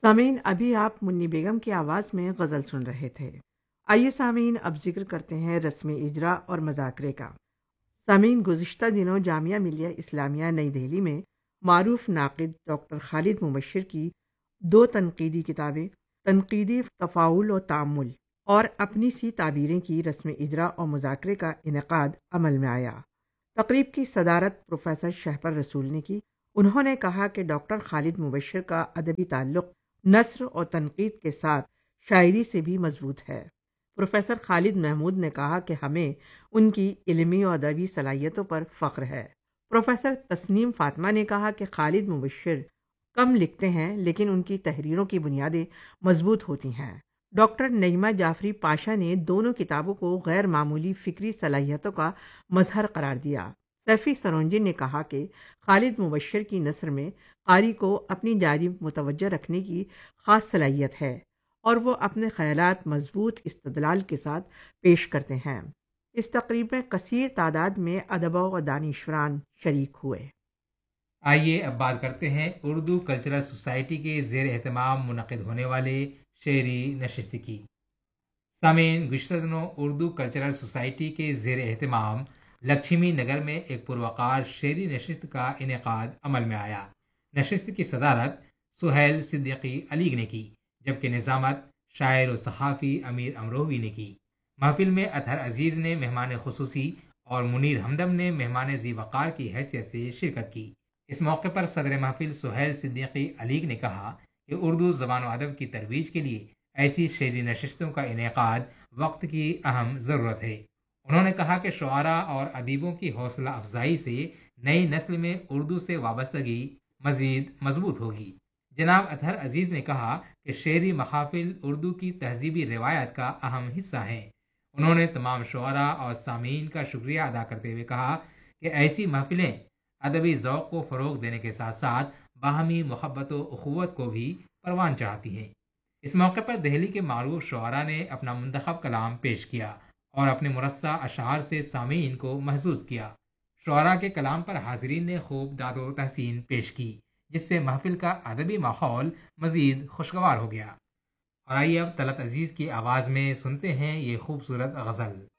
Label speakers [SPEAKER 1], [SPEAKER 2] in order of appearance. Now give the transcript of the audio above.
[SPEAKER 1] سامعین، ابھی آپ منی بیگم کی آواز میں غزل سن رہے تھے۔ آئیے سامعین، اب ذکر کرتے ہیں رسم اجرا اور مذاکرے کا۔ سامعین، گزشتہ دنوں جامعہ ملیہ اسلامیہ نئی دہلی میں معروف ناقد ڈاکٹر خالد مبشر کی دو تنقیدی کتابیں، تنقیدی تفاعل و تعامل اور اپنی سی تعبیریں کی رسم اجرا اور مذاکرے کا انعقاد عمل میں آیا۔ تقریب کی صدارت پروفیسر شہپر رسول نے کی۔ انہوں نے کہا کہ ڈاکٹر خالد مبشر کا ادبی تعلق نثر اور تنقید کے ساتھ شاعری سے بھی مضبوط ہے۔ پروفیسر خالد محمود نے کہا کہ ہمیں ان کی علمی اور ادبی صلاحیتوں پر فخر ہے۔ پروفیسر تسنیم فاطمہ نے کہا کہ خالد مبشر کم لکھتے ہیں لیکن ان کی تحریروں کی بنیادیں مضبوط ہوتی ہیں۔ ڈاکٹر نعیمہ جعفری پاشا نے دونوں کتابوں کو غیر معمولی فکری صلاحیتوں کا مظہر قرار دیا۔ سیفی سرونجی نے کہا کہ خالد مبشر کی نثر میں قاری کو اپنی جانب متوجہ رکھنے کی خاص صلاحیت ہے اور وہ اپنے خیالات مضبوط استدلال کے ساتھ پیش کرتے ہیں۔ اس تقریب میں کثیر تعداد میں ادبا و دانشوران شریک ہوئے۔
[SPEAKER 2] آئیے اب بات کرتے ہیں اردو کلچرل سوسائٹی کے زیر اہتمام منعقد ہونے والے شعری نشست کی۔ سامعین، گزشتہ دنوں اردو کلچرل سوسائٹی کے زیر اہتمام لکشمی نگر میں ایک پروقار شعری نشست کا انعقاد عمل میں آیا۔ نشست کی صدارت سہیل صدیقی علیگ نے کی، جبکہ نظامت شاعر و صحافی امیر امروہوی نے کی۔ محفل میں اطہر عزیز نے مہمان خصوصی اور منیر ہمدم نے مہمان ذی وقار کی حیثیت سے شرکت کی۔ اس موقع پر صدر محفل سہیل صدیقی علیگ نے کہا کہ اردو زبان و ادب کی ترویج کے لیے ایسی شعری نشستوں کا انعقاد وقت کی اہم ضرورت ہے۔ انہوں نے کہا کہ شعراء اور ادیبوں کی حوصلہ افزائی سے نئی نسل میں اردو سے وابستگی مزید مضبوط ہوگی۔ جناب اطہر عزیز نے کہا کہ شعری محافل اردو کی تہذیبی روایت کا اہم حصہ ہیں۔ انہوں نے تمام شعراء اور سامعین کا شکریہ ادا کرتے ہوئے کہا کہ ایسی محفلیں ادبی ذوق کو فروغ دینے کے ساتھ ساتھ باہمی محبت و اخوت کو بھی پروان چاہتی ہیں۔ اس موقع پر دہلی کے معروف شعراء نے اپنا منتخب کلام پیش کیا اور اپنے مرصع اشعار سے سامعین کو محظوظ کیا۔ شعراء کے کلام پر حاضرین نے خوب داد و تحسین پیش کی، جس سے محفل کا ادبی ماحول مزید خوشگوار ہو گیا۔ اور آئیے اب طلعت عزیز کی آواز میں سنتے ہیں یہ خوبصورت غزل۔